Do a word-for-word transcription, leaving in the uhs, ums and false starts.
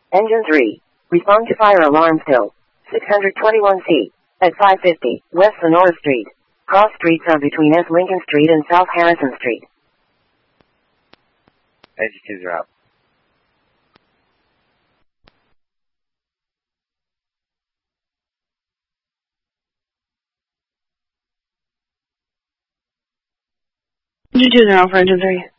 Engine three. Respond to fire alarm still. six hundred twenty-one C. At five fifty, West Sonora Street. Cross streets are between S. Lincoln Street and South Harrison Street. Engine twos are out. Engine twos are out for engine three.